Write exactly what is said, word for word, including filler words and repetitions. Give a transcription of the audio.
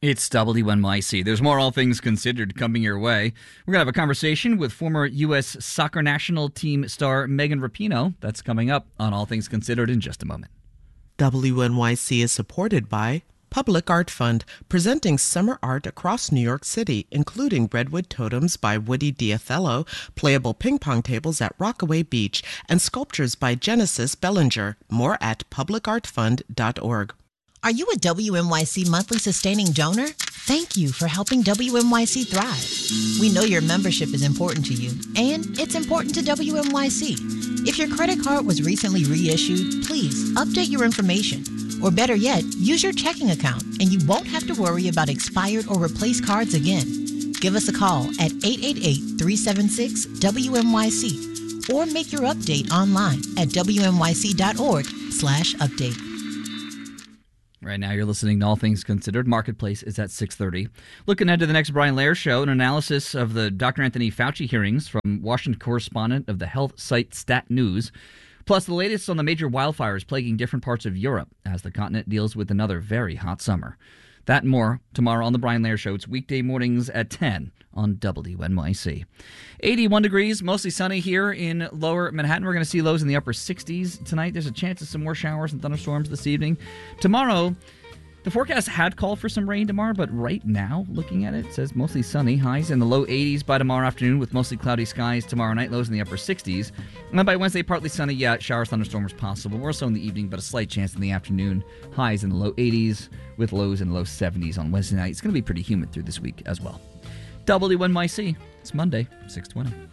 It's W N Y C. There's more All Things Considered coming your way. We're going to have a conversation with former U S soccer national team star Megan Rapinoe. That's coming up on All Things Considered in just a moment. W N Y C is supported by Public Art Fund, presenting summer art across New York City, including Redwood Totems by Woody Diathello, playable ping pong tables at Rockaway Beach, and sculptures by Genesis Bellinger. More at public art fund dot org. Are you a W N Y C monthly sustaining donor? Thank you for helping W N Y C thrive. We know your membership is important to you, and it's important to W N Y C. If your credit card was recently reissued, please update your information. Or better yet, use your checking account, and you won't have to worry about expired or replaced cards again. Give us a call at eight eight eight, three seven six, W N Y C or make your update online at W N Y C dot org slash update. Right now, you're listening to All Things Considered. Marketplace is at six thirty. Looking ahead to the next Brian Lehrer Show, an analysis of the Doctor Anthony Fauci hearings from Washington correspondent of the health site Stat News, plus the latest on the major wildfires plaguing different parts of Europe as the continent deals with another very hot summer. That and more tomorrow on the Brian Lehrer Show. It's weekday mornings at ten on W N Y C. eighty-one degrees, mostly sunny here in lower Manhattan. We're going to see lows in the upper sixties tonight. There's a chance of some more showers and thunderstorms this evening. Tomorrow, the forecast had called for some rain tomorrow, but right now, looking at it, it says mostly sunny. Highs in the low eighties by tomorrow afternoon with mostly cloudy skies tomorrow night. Lows in the upper sixties. And then by Wednesday, partly sunny. Yeah, showers, thunderstorms possible. More so in the evening, but a slight chance in the afternoon. Highs in the low eighties with lows in the low seventies on Wednesday night. It's going to be pretty humid through this week as well. W N Y C. It's Monday, six twenty.